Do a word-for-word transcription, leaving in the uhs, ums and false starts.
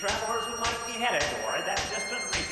travelers who might be headed for that distant region.